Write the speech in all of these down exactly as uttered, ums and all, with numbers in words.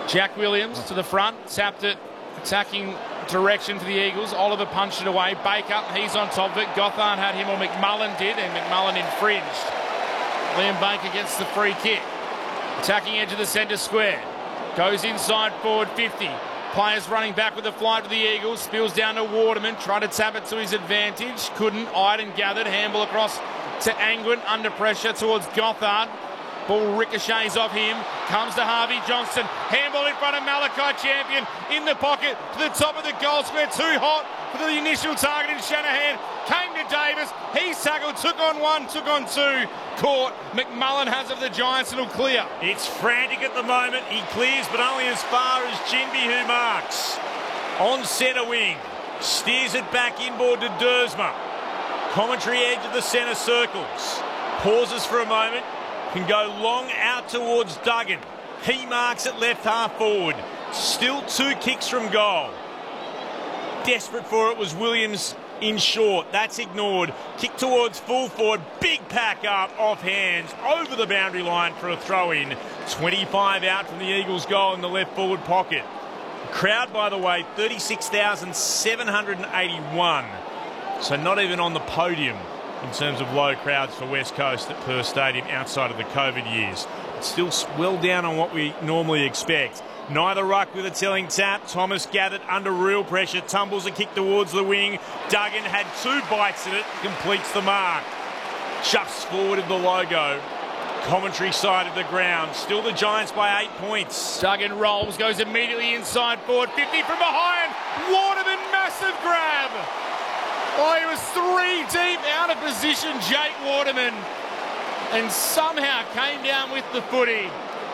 Jack Williams to the front, tapped it, attacking direction for the Eagles. Oliver punched it away. Baker, he's on top of it. Gothard had him, or McMullen did, and McMullen infringed. Liam Baker gets the free kick. Attacking edge of the centre square. Goes inside forward fifty. Players running back with the flight to the Eagles. Spills down to Waterman. Tried to tap it to his advantage. Couldn't. Eyed and gathered. Handball across to Angwin. Under pressure towards Gothard. Ball ricochets off him. Comes to Harvey Johnston. Handball in front of Malachi Champion. In the pocket to the top of the goal square. Too hot for the initial target in Shanahan. Came to Davis. He's tackled. Took on one. Took on two. Caught. McMullen has of the Giants. It'll clear. It's frantic at the moment. He clears, but only as far as Jinby, who marks. On centre wing. Steers it back inboard to Dersma. Commentary edge of the centre circles. Pauses for a moment. Can go long out towards Duggan. He marks at left half forward. Still two kicks from goal. Desperate for it was Williams in short. That's ignored. Kick towards full forward. Big pack up off hands over the boundary line for a throw in. twenty-five out from the Eagles' goal in the left forward pocket. Crowd, by the way, thirty-six thousand seven hundred eighty-one. So not even on the podium in terms of low crowds for West Coast at Perth Stadium outside of the COVID years. It's still well down on what we normally expect. Neither ruck with a telling tap. Thomas gathered under real pressure. Tumbles a kick towards the wing. Duggan had two bites at it. Completes the mark. Just forward of the logo. Commentary side of the ground. Still the Giants by eight points. Duggan rolls. Goes immediately inside forward. fifty from behind. Waterman, massive grab. Oh, he was three deep out of position, Jake Waterman. And somehow came down with the footy.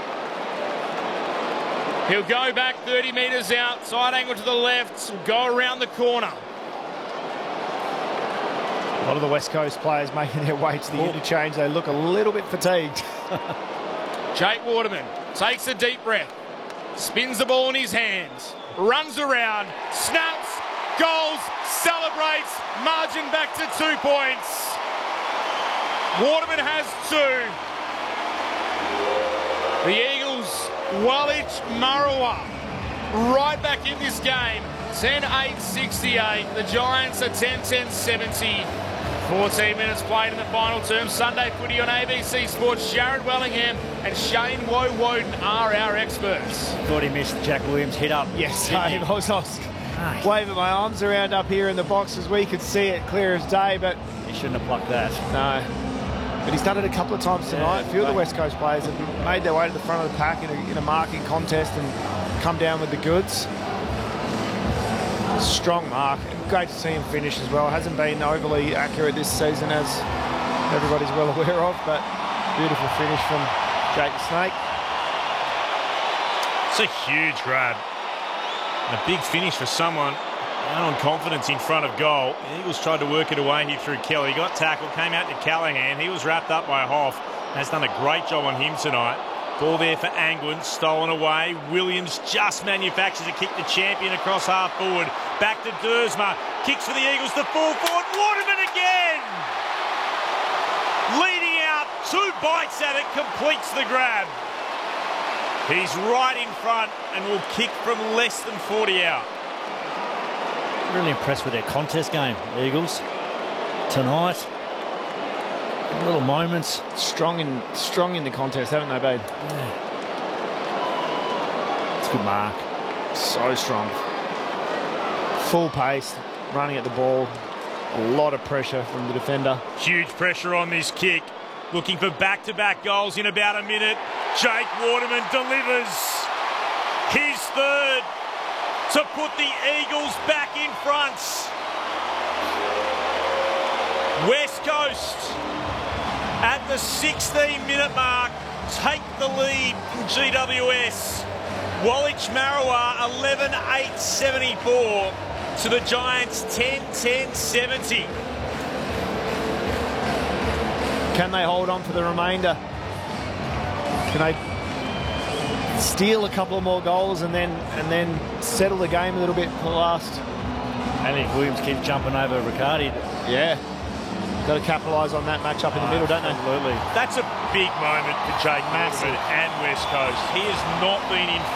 He'll go back thirty metres out, side angle to the left, go around the corner. A lot of the West Coast players making their way to the oh. interchange. They look a little bit fatigued. Jake Waterman takes a deep breath, spins the ball in his hands, runs around, snaps, goals, celebrates, margin back to two points. Waterman has two. The Eagles, Walich Marawa, right back in this game. ten eight sixty-eight. The Giants are ten ten seventy. fourteen minutes played in the final term. Sunday footy on A B C Sports. Jared Wellingham and Shane Woe-Woden are our experts. Thought he missed Jack Williams' hit up. Yes, I was, I was waving my arms around up here in the box as we could see it clear as day, but he shouldn't have plucked that. No. But he's done it a couple of times tonight. Yeah, a few of the West Coast players have made their way to the front of the pack in a, in a marking contest and come down with the goods. Strong mark. Great to see him finish as well. Hasn't been overly accurate this season, as everybody's well aware of, but beautiful finish from Jake the Snake. It's a huge grab. And a big finish for someone out on confidence in front of goal. The Eagles tried to work it away here through Kelly. Got tackled, came out to Callahan. He was wrapped up by Hoff. Has done a great job on him tonight. Ball there for Angwin, stolen away. Williams just manufactures a kick to Champion across half forward. Back to Dersma. Kicks for the Eagles to full forward. Waterman again! Leading out, two bites at it, completes the grab. He's right in front and will kick from less than forty out. Really impressed with their contest game, Eagles, tonight. Little moments. Strong in strong in the contest, haven't they, babe? Yeah. It's a good mark. So strong. Full pace, running at the ball. A lot of pressure from the defender. Huge pressure on this kick. Looking for back-to-back goals in about a minute. Jake Waterman delivers his third to put the Eagles back in front. West Coast at the sixteen minute mark take the lead from G W S. Walich Marawa eleven eight seventy-four to the Giants ten ten seventy. Can they hold on for the remainder? Can they steal a couple of more goals and then and then settle the game a little bit for the last? I think Williams keeps jumping over Riccardi. Yeah. Got to capitalise on that match up in the middle, don't they? Absolutely. That's a big moment for Jake Waterman and West Coast. He has not been in